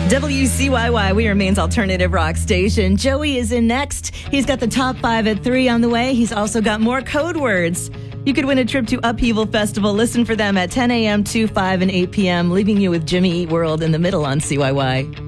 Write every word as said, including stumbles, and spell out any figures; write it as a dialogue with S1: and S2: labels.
S1: W C Y Y, we are Maine's alternative rock station. Joey is in next. He's got the top five at three on the way. He's also got more code words. You could win a trip to Upheaval Festival. Listen for them at ten a.m., two, five, and eight p.m., leaving you with Jimmy Eat World in the middle on C Y Y.